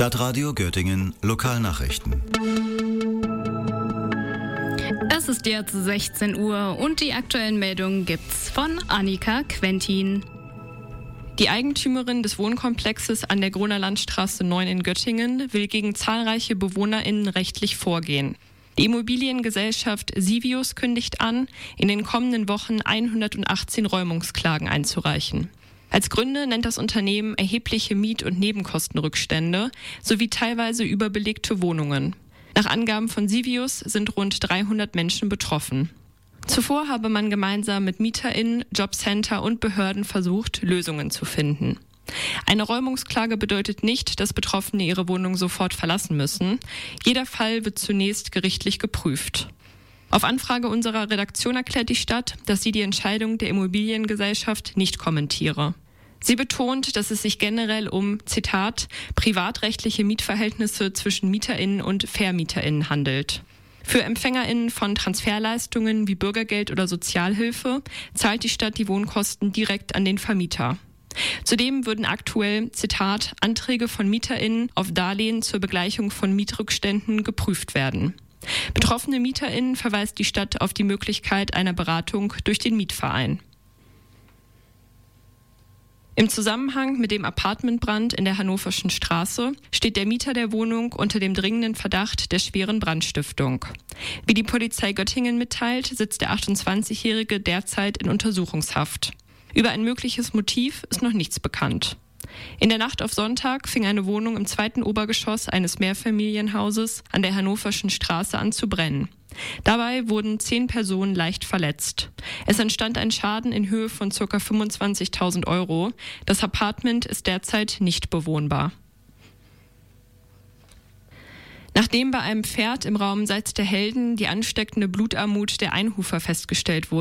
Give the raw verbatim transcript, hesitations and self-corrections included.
Stadtradio Göttingen Lokalnachrichten. Es ist jetzt sechzehn Uhr und die aktuellen Meldungen gibt's von Annika Quentin. Die Eigentümerin des Wohnkomplexes an der Groner Landstraße neun in Göttingen will gegen zahlreiche BewohnerInnen rechtlich vorgehen. Die Immobiliengesellschaft Sivius kündigt an, in den kommenden Wochen hundertachtzehn Räumungsklagen einzureichen. Als Gründe nennt das Unternehmen erhebliche Miet- und Nebenkostenrückstände sowie teilweise überbelegte Wohnungen. Nach Angaben von Sivius sind rund dreihundert Menschen betroffen. Zuvor habe man gemeinsam mit MieterInnen, Jobcenter und Behörden versucht, Lösungen zu finden. Eine Räumungsklage bedeutet nicht, dass Betroffene ihre Wohnung sofort verlassen müssen. Jeder Fall wird zunächst gerichtlich geprüft. Auf Anfrage unserer Redaktion erklärt die Stadt, dass sie die Entscheidung der Immobiliengesellschaft nicht kommentiere. Sie betont, dass es sich generell um, Zitat, privatrechtliche Mietverhältnisse zwischen MieterInnen und VermieterInnen handelt. Für EmpfängerInnen von Transferleistungen wie Bürgergeld oder Sozialhilfe zahlt die Stadt die Wohnkosten direkt an den Vermieter. Zudem würden aktuell, Zitat, Anträge von MieterInnen auf Darlehen zur Begleichung von Mietrückständen geprüft werden. Betroffene MieterInnen verweist die Stadt auf die Möglichkeit einer Beratung durch den Mietverein. Im Zusammenhang mit dem Apartmentbrand in der Hannoverschen Straße steht der Mieter der Wohnung unter dem dringenden Verdacht der schweren Brandstiftung. Wie die Polizei Göttingen mitteilt, sitzt der achtundzwanzigjährige derzeit in Untersuchungshaft. Über ein mögliches Motiv ist noch nichts bekannt. In der Nacht auf Sonntag fing eine Wohnung im zweiten Obergeschoss eines Mehrfamilienhauses an der Hannoverschen Straße an zu brennen. Dabei wurden zehn Personen leicht verletzt. Es entstand ein Schaden in Höhe von ca. fünfundzwanzigtausend Euro. Das Apartment ist derzeit nicht bewohnbar. Nachdem bei einem Pferd im Raum Salz der Helden die ansteckende Blutarmut der Einhufer festgestellt wurde,